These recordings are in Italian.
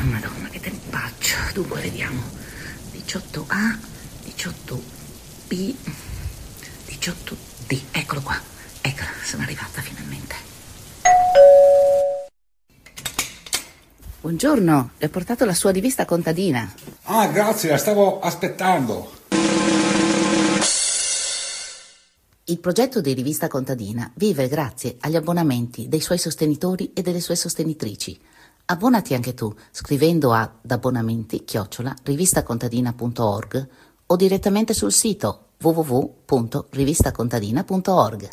Madonna, che tempaccio. Dunque, vediamo. 18A, 18B, 18D. Eccolo qua. Eccola, sono arrivata finalmente. Buongiorno, le ho portato la sua rivista contadina. Ah, grazie, la stavo aspettando. Il progetto di rivista contadina vive grazie agli abbonamenti dei suoi sostenitori e delle sue sostenitrici. Abbonati anche tu scrivendo ad abbonamenti@rivistacontadina.org o direttamente sul sito www.rivistacontadina.org.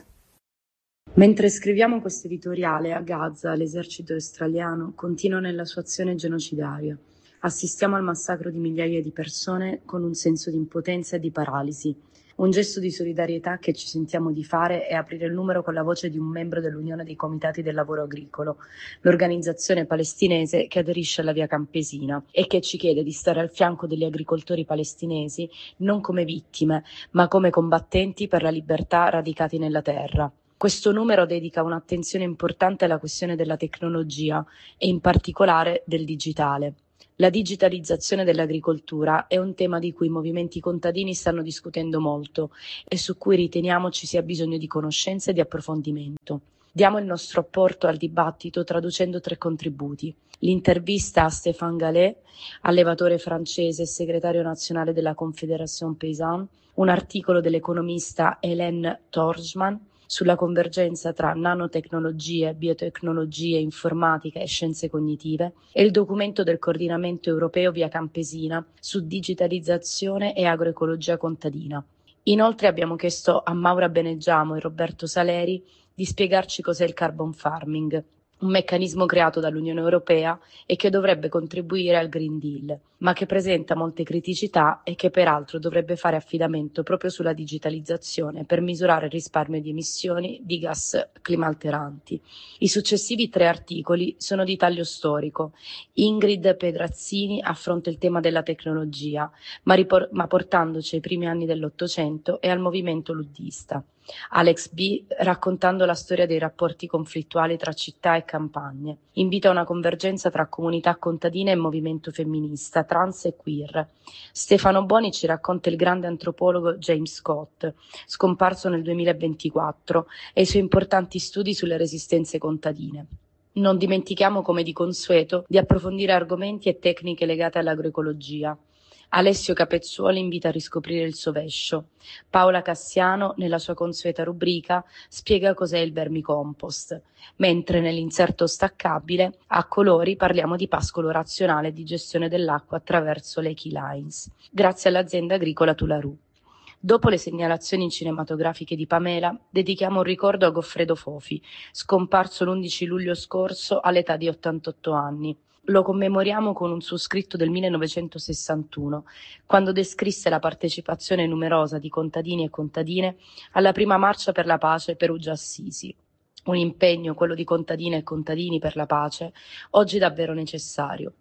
Mentre scriviamo questo editoriale, a Gaza l'esercito israeliano continua nella sua azione genocidaria. Assistiamo al massacro di migliaia di persone con un senso di impotenza e di paralisi. Un gesto di solidarietà che ci sentiamo di fare è aprire il numero con la voce di un membro dell'Unione dei Comitati del Lavoro Agricolo, l'organizzazione palestinese che aderisce alla Via Campesina e che ci chiede di stare al fianco degli agricoltori palestinesi non come vittime, ma come combattenti per la libertà radicati nella terra. Questo numero dedica un'attenzione importante alla questione della tecnologia e in particolare del digitale. La digitalizzazione dell'agricoltura è un tema di cui i movimenti contadini stanno discutendo molto e su cui riteniamo ci sia bisogno di conoscenza e di approfondimento. Diamo il nostro apporto al dibattito traducendo 3 contributi. L'intervista a Stéphane Gallet, allevatore francese e segretario nazionale della Confédération Paysanne, un articolo dell'economista Hélène Torgman sulla convergenza tra nanotecnologie, biotecnologie, informatica e scienze cognitive e il documento del coordinamento europeo Via Campesina su digitalizzazione e agroecologia contadina. Inoltre abbiamo chiesto a Maura Benegiamo e Roberto Saleri di spiegarci cos'è il carbon farming, un meccanismo creato dall'Unione Europea e che dovrebbe contribuire al Green Deal, ma che presenta molte criticità e che peraltro dovrebbe fare affidamento proprio sulla digitalizzazione per misurare il risparmio di emissioni di gas climalteranti. I successivi 3 articoli sono di taglio storico. Ingrid Pedrazzini affronta il tema della tecnologia, ma portandoci ai primi anni dell'Ottocento e al movimento luddista. Alex B. raccontando la storia dei rapporti conflittuali tra città e campagne. Invita a una convergenza tra comunità contadine e movimento femminista, trans e queer. Stefano Boni ci racconta il grande antropologo James Scott, scomparso nel 2024, e i suoi importanti studi sulle resistenze contadine. Non dimentichiamo, come di consueto, di approfondire argomenti e tecniche legate all'agroecologia. Alessio Capezzuoli invita a riscoprire il sovescio. Paola Cassiano, nella sua consueta rubrica, spiega cos'è il vermicompost, mentre nell'inserto staccabile, a colori, parliamo di pascolo razionale e di gestione dell'acqua attraverso le key lines, grazie all'azienda agricola Tularù. Dopo le segnalazioni cinematografiche di Pamela, dedichiamo un ricordo a Goffredo Fofi, scomparso l'11 luglio scorso all'età di 88 anni. Lo commemoriamo con un suo scritto del 1961, quando descrisse la partecipazione numerosa di contadini e contadine alla prima marcia per la pace Perugia-Assisi. Un impegno, quello di contadine e contadini per la pace, oggi davvero necessario.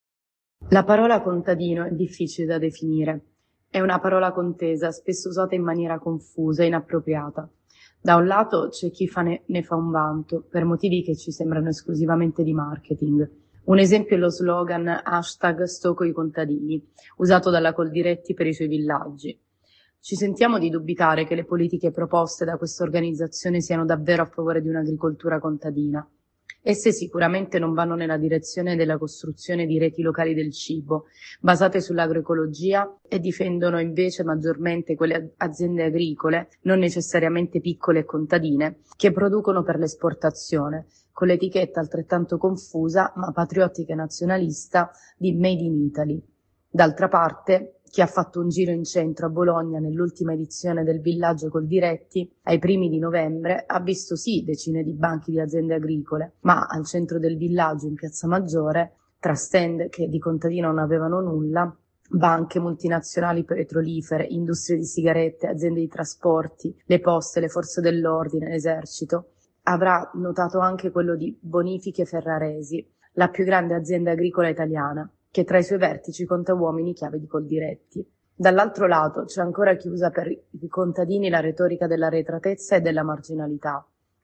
La parola contadino è difficile da definire. È una parola contesa, spesso usata in maniera confusa e inappropriata. Da un lato c'è chi ne fa un vanto, per motivi che ci sembrano esclusivamente di marketing. Un esempio è lo slogan #Sto coi contadini, usato dalla Coldiretti per i suoi villaggi. Ci sentiamo di dubitare che le politiche proposte da questa organizzazione siano davvero a favore di un'agricoltura contadina. Esse sicuramente non vanno nella direzione della costruzione di reti locali del cibo, basate sull'agroecologia, e difendono invece maggiormente quelle aziende agricole, non necessariamente piccole e contadine, che producono per l'esportazione, con l'etichetta altrettanto confusa ma patriottica e nazionalista di Made in Italy. D'altra parte, chi ha fatto un giro in centro a Bologna nell'ultima edizione del Villaggio Coldiretti, ai primi di novembre, ha visto sì decine di banchi di aziende agricole, ma al centro del villaggio, in Piazza Maggiore, tra stand che di contadino non avevano nulla, banche, multinazionali petrolifere, industrie di sigarette, aziende di trasporti, le poste, le forze dell'ordine, l'esercito, avrà notato anche quello di Bonifiche Ferraresi, la più grande azienda agricola italiana, che tra i suoi vertici conta uomini chiave di Coldiretti. Dall'altro lato c'è ancora chi usa per i contadini la retorica dell'arretratezza e della marginalità.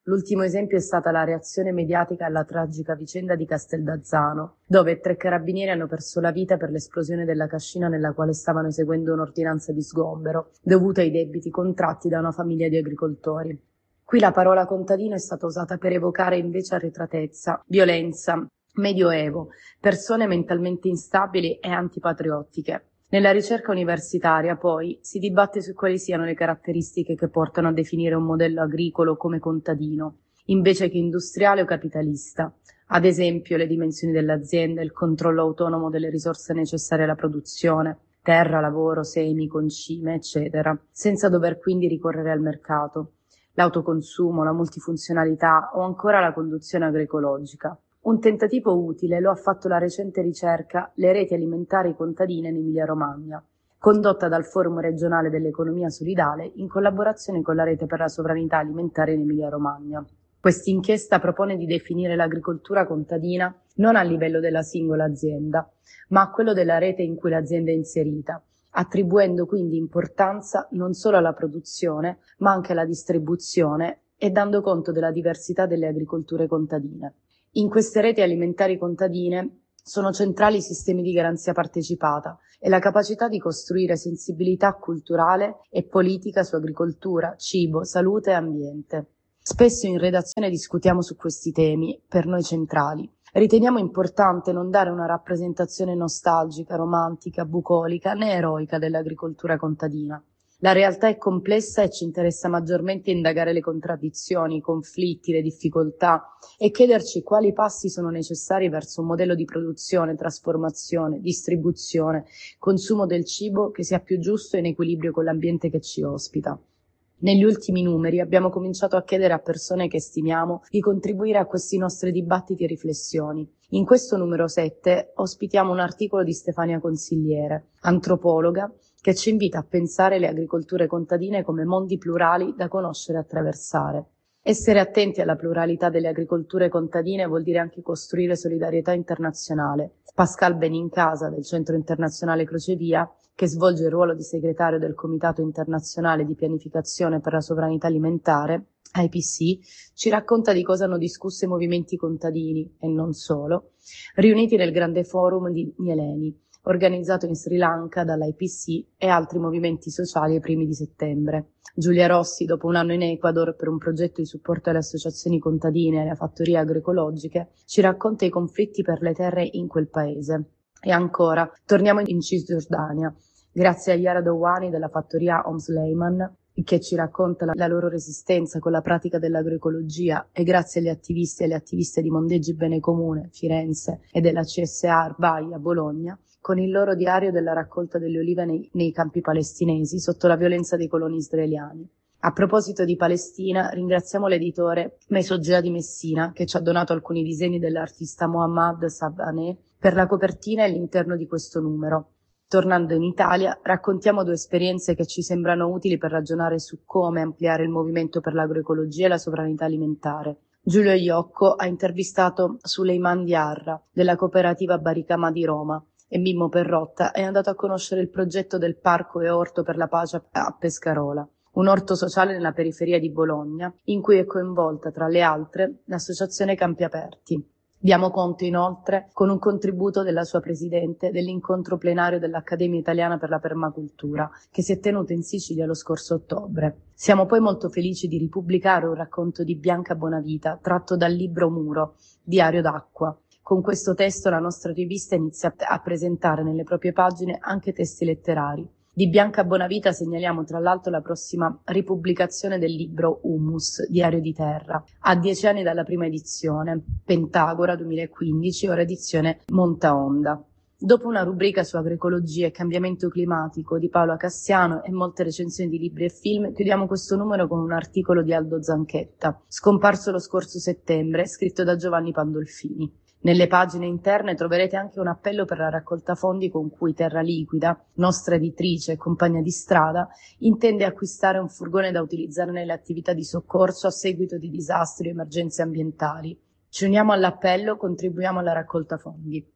L'ultimo esempio è stata la reazione mediatica alla tragica vicenda di Casteldazzano, dove 3 carabinieri hanno perso la vita per l'esplosione della cascina nella quale stavano eseguendo un'ordinanza di sgombero, dovuta ai debiti contratti da una famiglia di agricoltori. Qui la parola contadino è stata usata per evocare invece arretratezza, violenza, medioevo, persone mentalmente instabili e antipatriottiche. Nella ricerca universitaria, poi, si dibatte su quali siano le caratteristiche che portano a definire un modello agricolo come contadino, invece che industriale o capitalista. Ad esempio, le dimensioni dell'azienda, il controllo autonomo delle risorse necessarie alla produzione, terra, lavoro, semi, concime, eccetera, senza dover quindi ricorrere al mercato, l'autoconsumo, la multifunzionalità o ancora la conduzione agroecologica. Un tentativo utile lo ha fatto la recente ricerca Le reti alimentari contadine in Emilia-Romagna, condotta dal Forum regionale dell'economia solidale in collaborazione con la Rete per la sovranità alimentare in Emilia-Romagna. Quest'inchiesta propone di definire l'agricoltura contadina non a livello della singola azienda, ma a quello della rete in cui l'azienda è inserita, attribuendo quindi importanza non solo alla produzione, ma anche alla distribuzione e dando conto della diversità delle agricolture contadine. In queste reti alimentari contadine sono centrali i sistemi di garanzia partecipata e la capacità di costruire sensibilità culturale e politica su agricoltura, cibo, salute e ambiente. Spesso in redazione discutiamo su questi temi, per noi centrali. Riteniamo importante non dare una rappresentazione nostalgica, romantica, bucolica né eroica dell'agricoltura contadina. La realtà è complessa e ci interessa maggiormente indagare le contraddizioni, i conflitti, le difficoltà e chiederci quali passi sono necessari verso un modello di produzione, trasformazione, distribuzione, consumo del cibo che sia più giusto e in equilibrio con l'ambiente che ci ospita. Negli ultimi numeri abbiamo cominciato a chiedere a persone che stimiamo di contribuire a questi nostri dibattiti e riflessioni. In questo numero 7 ospitiamo un articolo di Stefania Consigliere, antropologa, che ci invita a pensare le agricolture contadine come mondi plurali da conoscere e attraversare. Essere attenti alla pluralità delle agricolture contadine vuol dire anche costruire solidarietà internazionale. Pascal Benincasa del Centro Internazionale Crocevia, che svolge il ruolo di segretario del Comitato Internazionale di Pianificazione per la Sovranità Alimentare, IPC, ci racconta di cosa hanno discusso i movimenti contadini, e non solo, riuniti nel grande forum di Nyeleni, organizzato in Sri Lanka dall'IPC e altri movimenti sociali ai primi di settembre. Giulia Rossi, dopo un anno in Ecuador per un progetto di supporto alle associazioni contadine e alle fattorie agroecologiche, ci racconta i conflitti per le terre in quel paese. E ancora, torniamo in Cisgiordania, grazie a Yara Dowani della fattoria Omsleiman, che ci racconta la loro resistenza con la pratica dell'agroecologia, e grazie agli attivisti e alle attiviste di Mondeggi Bene Comune, Firenze, e della CSA Arbaia, Bologna, con il loro diario della raccolta delle olive nei campi palestinesi sotto la violenza dei coloni israeliani. A proposito di Palestina, ringraziamo l'editore Mesogea di Messina, che ci ha donato alcuni disegni dell'artista Mohammad Sabaneh per la copertina e l'interno di questo numero. Tornando in Italia, raccontiamo 2 esperienze che ci sembrano utili per ragionare su come ampliare il movimento per l'agroecologia e la sovranità alimentare. Giulio Iocco ha intervistato Suleiman Diarra della cooperativa Baricama di Roma e Mimmo Perrotta è andato a conoscere il progetto del Parco e Orto per la Pace a Pescarola, un orto sociale nella periferia di Bologna, in cui è coinvolta, tra le altre, l'associazione Campi Aperti. Diamo conto inoltre, con un contributo della sua presidente, dell'incontro plenario dell'Accademia Italiana per la Permacultura, che si è tenuto in Sicilia lo scorso ottobre. Siamo poi molto felici di ripubblicare un racconto di Bianca Bonavita, tratto dal libro Muro, Diario d'acqua. Con questo testo la nostra rivista inizia a presentare nelle proprie pagine anche testi letterari. Di Bianca Bonavita segnaliamo tra l'altro la prossima ripubblicazione del libro Humus, Diario di Terra, a 10 anni dalla prima edizione, Pentagora 2015, ora edizione Montaonda. Dopo una rubrica su agroecologia e cambiamento climatico di Paola Cassiano e molte recensioni di libri e film, chiudiamo questo numero con un articolo di Aldo Zanchetta, scomparso lo scorso settembre, scritto da Giovanni Pandolfini. Nelle pagine interne troverete anche un appello per la raccolta fondi con cui Terra Liquida, nostra editrice e compagna di strada, intende acquistare un furgone da utilizzare nelle attività di soccorso a seguito di disastri o emergenze ambientali. Ci uniamo all'appello, contribuiamo alla raccolta fondi.